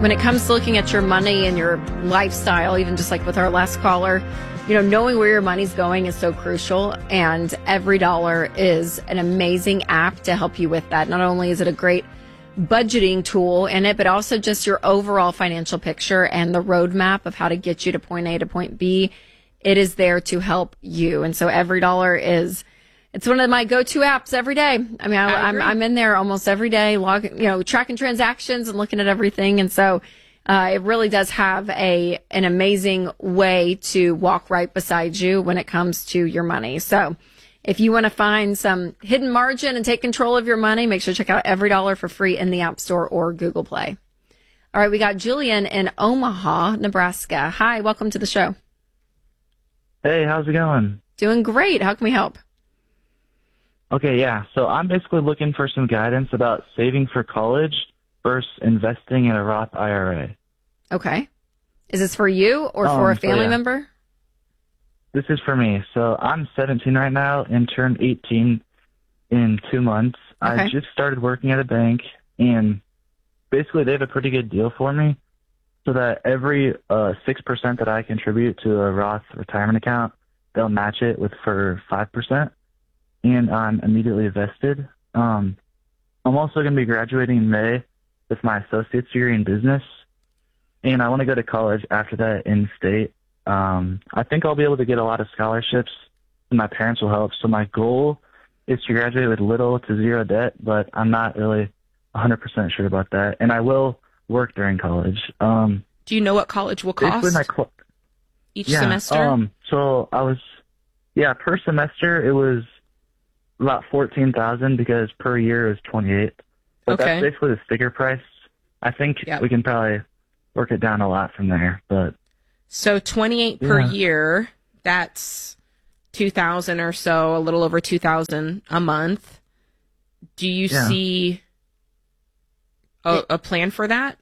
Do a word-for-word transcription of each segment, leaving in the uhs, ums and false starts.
when it comes to looking at your money and your lifestyle, even just like with our last caller, you know, knowing where your money's going is so crucial. And Every Dollar is an amazing app to help you with that. Not only is it a great budgeting tool in it, but also just your overall financial picture and the roadmap of how to get you to point A to point B. It is there to help you. And so Every Dollar is, it's one of my go-to apps every day. I mean, I, I I'm, I'm in there almost every day, logging, you know, tracking transactions and looking at everything. And so uh, it really does have a an amazing way to walk right beside you when it comes to your money. So if you want to find some hidden margin and take control of your money, make sure to check out Every Dollar for free in the App Store or Google Play. All right, we got Julian in Omaha, Nebraska. Hi, welcome to the show. Hey, how's it going? Doing great. How can we help? Okay, yeah. So I'm basically looking for some guidance about saving for college versus investing in a Roth I R A. Okay. Is this for you or Um, for a so, family yeah. member? This is for me. So I'm seventeen right now and turned eighteen in two months. Okay. I just started working at a bank, and basically they have a pretty good deal for me so that every uh, six percent that I contribute to a Roth retirement account, they'll match it with for five percent, and I'm immediately vested. Um, I'm also going to be graduating in May with my associate's degree in business, and I want to go to college after that in state. Um, I think I'll be able to get a lot of scholarships, and my parents will help. So my goal is to graduate with little to zero debt, but I'm not really one hundred percent sure about that. And I will work during college. Um, Do you know what college will cost basically my cl- each yeah, semester? Um, so I was, yeah, per semester it was about fourteen thousand because per year it was twenty-eight. But Okay. that's basically the sticker price. I think Yep. we can probably work it down a lot from there, but. So twenty-eight per Yeah. year, that's two thousand or so, a little over two thousand a month. Do you Yeah. see a, a plan for that?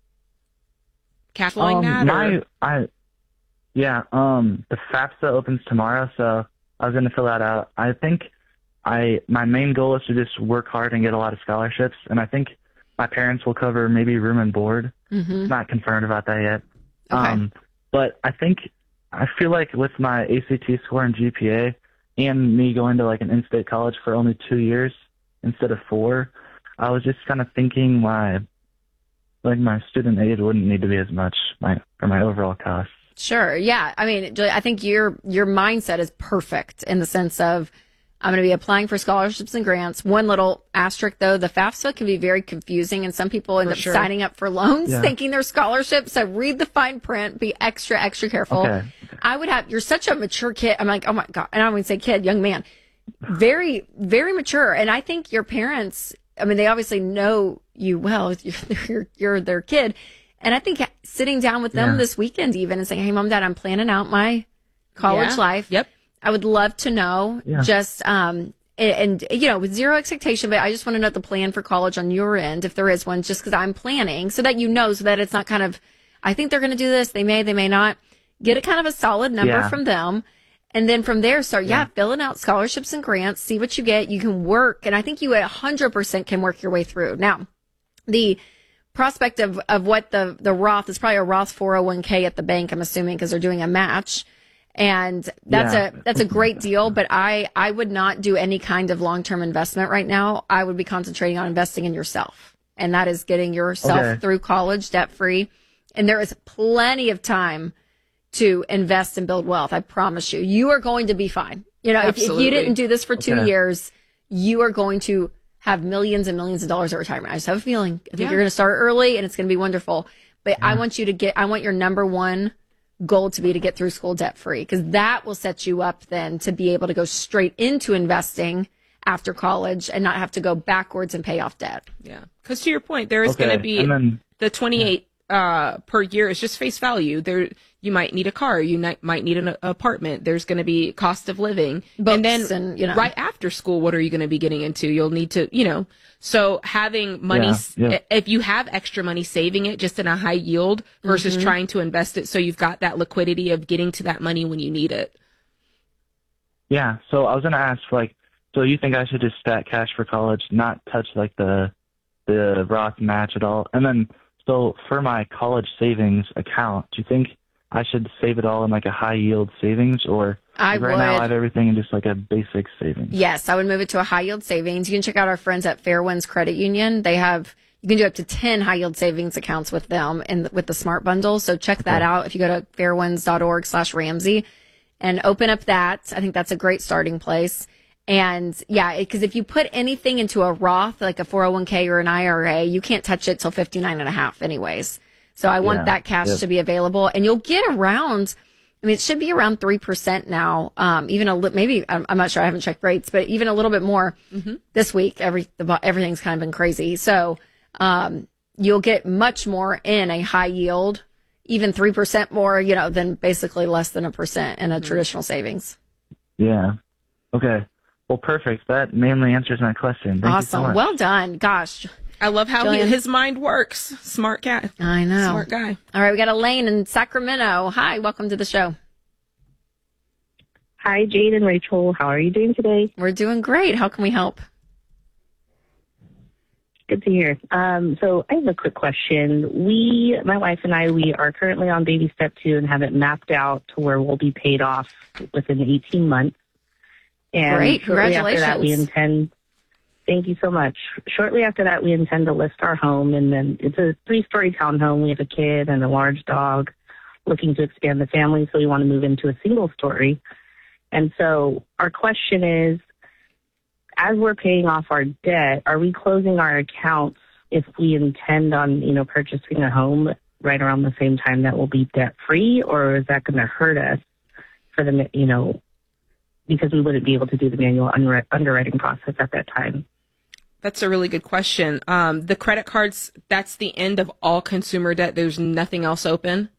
Cash flowing Um, that? my, or? I, yeah, um, the FAFSA opens tomorrow, so I was going to fill that out. I think I, my main goal is to just work hard and get a lot of scholarships, and I think my parents will cover maybe room and board. Mm-hmm. Not confirmed about that yet. Okay. Um, but I think, I feel like with my A C T score and G P A and me going to like an in-state college for only two years instead of four, I was just kind of thinking my, like my student aid wouldn't need to be as much my, for my overall costs. Sure. Yeah. I mean, Julie, I think your your mindset is perfect in the sense of I'm going to be applying for scholarships and grants. One little asterisk, though, the FAFSA can be very confusing, and some people end For up sure. signing up for loans Yeah. thinking they're scholarships. So read the fine print. Be extra, extra careful. Okay. I would have, you're such a mature kid. I'm like, oh my God. And I wouldn't say kid, young man. Very, very mature. And I think your parents, I mean, they obviously know you well. You're, you're, you're their kid. And I think sitting down with them Yeah. this weekend even and saying, hey, mom, dad, I'm planning out my college Yeah. life. Yep. I would love to know Yeah. just, um, and, and, you know, with zero expectation, but I just want to know the plan for college on your end, if there is one, just because I'm planning so that you know, so that it's not kind of, I think they're going to do this. They may, they may not. Get a kind of a solid number Yeah. from them. And then from there, start, yeah. Yeah. filling out scholarships and grants, see what you get. You can work. And I think you one hundred percent can work your way through. Now, the prospect of, of what the, the Roth is probably a Roth four oh one k at the bank, I'm assuming, because they're doing a match. And that's Yeah. a, that's a great deal. But I, I would not do any kind of long-term investment right now. I would be concentrating on investing in yourself. And that is getting yourself Okay. through college debt free. And there is plenty of time to invest and build wealth. I promise you, you are going to be fine. You know, if, if Absolutely. you didn't do this for two Okay. years, you are going to have millions and millions of dollars at retirement. I just have a feeling. I think Yeah. you're going to start early and it's going to be wonderful. But I want you to get, I want your number one goal to be to get through school debt free, because that will set you up then to be able to go straight into investing after college and not have to go backwards and pay off debt. Yeah. Because to your point, there is Okay. going to be And then, the twenty-eight uh, per year is just face value. There, you might need a car, you ni- might need an apartment. There's going to be cost of living, Books and then and, you know. right after school, what are you going to be getting into? You'll need to, you know. So having money, Yeah, s- yeah. if you have extra money, saving it just in a high yield versus Mm-hmm. trying to invest it, so you've got that liquidity of getting to that money when you need it. yeah, so I was going to ask, like, so you think I should just stack cash for college, not touch like the, the Roth match at all? And then So for my college savings account, do you think I should save it all in like a high yield savings, or I like right would. now I have everything in just like a basic savings? Yes, I would move it to a high yield savings. You can check out our friends at Fairwinds Credit Union. They have, you can do up to ten high yield savings accounts with them and with the Smart Bundle. So check that Okay. out if you go to fairwinds.org slash Ramsey and open up that. I think that's a great starting place. And yeah, because if you put anything into a Roth, like a four oh one k or an I R A, you can't touch it till fifty-nine and a half anyways. So I want Yeah. that cash Yep. to be available, and you'll get around, I mean, it should be around three percent now. Um, even a li- maybe, I'm, I'm not sure, I haven't checked rates, but even a little bit more this week. Every, the, everything's kind of been crazy. So, um, you'll get much more in a high yield, even three percent more, you know, than basically less than a percent in a traditional savings. Yeah. Okay. Well, perfect. That mainly answers my question. Thank you so Awesome. much. Well done. Gosh, I love how he, Jillian? his mind works. Smart cat. I know. Smart guy. All right. We got Elaine in Sacramento. Hi. Welcome to the show. Hi, Jade and Rachel. How are you doing today? We're doing great. How can we help? Good to hear. Um, so I have a quick question. We, my wife and I, we are currently on baby step two and have it mapped out to where we'll be paid off within eighteen months. And Great. shortly after that, we Congratulations. intend. Thank you so much. Shortly after that, we intend to list our home, and then it's a three-story townhome. We have a kid and a large dog, looking to expand the family, so we want to move into a single story. And so our question is, as we're paying off our debt, are we closing our accounts if we intend on, you know, purchasing a home right around the same time that we'll be debt-free, or is that going to hurt us for the, you know, because we wouldn't be able to do the manual under- underwriting process at that time? That's a really good question. Um, the credit cards, that's the end of all consumer debt. There's nothing else open.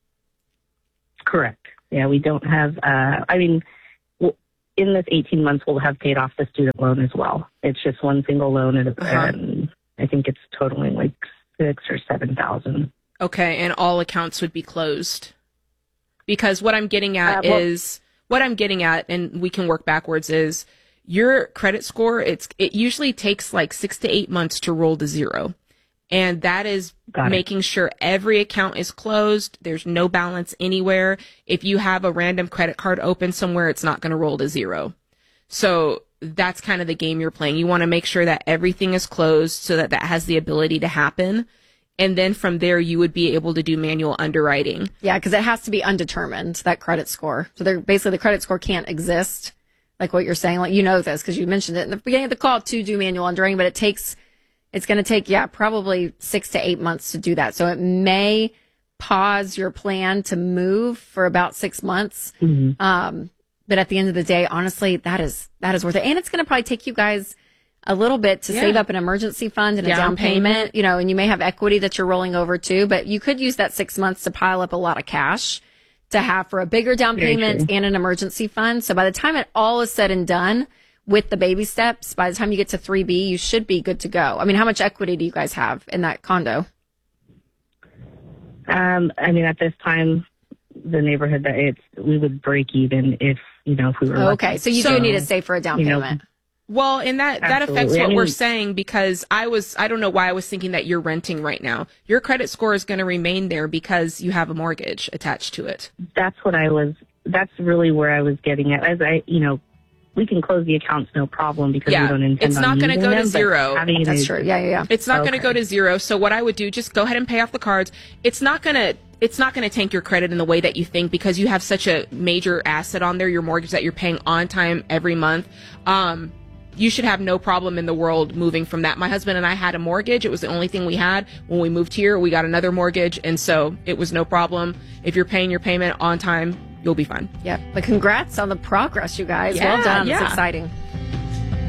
Correct. Yeah, we don't have, uh, I mean, w- in this eighteen months, we'll have paid off the student loan as well. It's just one single loan, and, Uh-huh. and I think it's totaling like six or seven thousand. Okay, and all accounts would be closed. Because what I'm getting at Uh, well- is, what I'm getting at, and we can work backwards, is your credit score, it's it usually takes like six to eight months to roll to zero. And that is Got it. making sure every account is closed. There's no balance anywhere. If you have a random credit card open somewhere, it's not going to roll to zero. So that's kind of the game you're playing. You want to make sure that everything is closed so that that has the ability to happen. And then from there, you would be able to do manual underwriting. Yeah, because it has to be undetermined, that credit score. So they're basically the credit score can't exist, like what you're saying. Like, you know this because you mentioned it in the beginning of the call to do manual underwriting, but it takes, it's going to take, yeah, probably six to eight months to do that. So it may pause your plan to move for about six months. Mm-hmm. Um, but at the end of the day, honestly, that is, that is worth it. And it's going to probably take you guys a little bit to Yeah. save up an emergency fund and a Down down payment, payment. you know, and you may have equity that you're rolling over too, but you could use that six months to pile up a lot of cash to have for a bigger down Very payment true. and an emergency fund. So by the time it all is said and done with the baby steps, by the time you get to three B, you should be good to go. I mean, how much equity do you guys have in that condo? Um, I mean, at this time, the neighborhood that it's, we would break even if, you know, if we were Okay. lucky. So you So- do need to save for a down You know, payment. Well, and that, that affects Absolutely. what I we're mean- saying because I was, I don't know why I was thinking that you're renting right now. Your credit score is going to remain there because you have a mortgage attached to it. That's what I was, that's really where I was getting at. As I, you know, we can close the accounts no problem because Yeah, we don't intend it's on not gonna using go to them, but zero. having That's it- true. Yeah, yeah, yeah. It's not going to Okay. go to zero. So what I would do, just go ahead and pay off the cards. It's not going to, it's not going to tank your credit in the way that you think because you have such a major asset on there, your mortgage that you're paying on time every month. Um, you should have no problem in the world moving from that. My husband and I had a mortgage. It was the only thing we had. When we moved here, we got another mortgage. And so it was no problem. If you're paying your payment on time, you'll be fine. Yeah. But congrats on the progress, you guys. Yeah, well done. yeah. It's exciting.